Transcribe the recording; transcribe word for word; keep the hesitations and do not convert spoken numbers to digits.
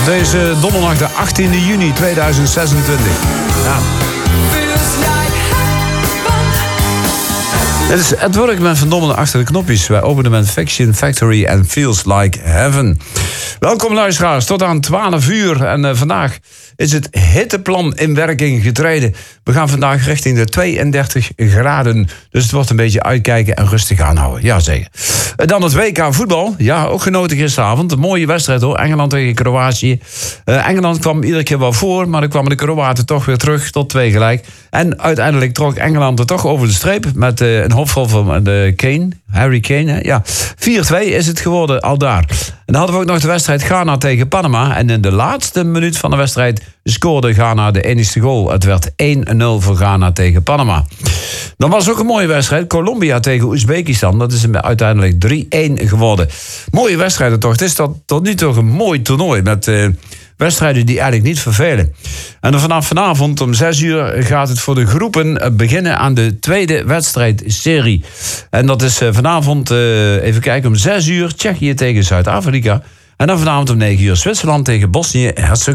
Op deze donderdag de achttiende juni tweeduizend zesentwintig. Ja. Dit is Ed Work met Van Dommelen achter de knopjes. Wij openen met Fiction Factory en Feels Like Heaven. Welkom luisteraars, tot aan twaalf uur. En uh, vandaag is het hitteplan in werking getreden. We gaan vandaag richting de tweeëndertig graden. Dus het wordt een beetje uitkijken en rustig aanhouden. Ja, zeker. Uh, dan het W K voetbal. Ja, ook genoten gisteravond. Een mooie wedstrijd hoor. Engeland tegen Kroatië. Uh, Engeland kwam iedere keer wel voor, maar dan kwamen de Kroaten toch weer terug tot twee gelijk. En uiteindelijk trok Engeland er toch over de streep met uh, een hoofdrol van de Kane. Harry Kane, hè? Ja. vier twee is het geworden al daar. En dan hadden we ook nog de wedstrijd Ghana tegen Panama. En in de laatste minuut van de wedstrijd scoorde Ghana de enigste goal. Het werd één nul voor Ghana tegen Panama. Dan was ook een mooie wedstrijd. Colombia tegen Oezbekistan. Dat is uiteindelijk drie één geworden. Mooie wedstrijden toch. Het is tot, tot nu toe een mooi toernooi met uh, wedstrijden die eigenlijk niet vervelen. En dan vanaf vanavond om zes uur gaat het voor de groepen beginnen aan de tweede wedstrijdserie. En dat is uh, vanavond, uh, even kijken, om zes uur Tsjechië tegen Zuid-Afrika. En dan vanavond om negen uur Zwitserland tegen Bosnië-Herzegovina.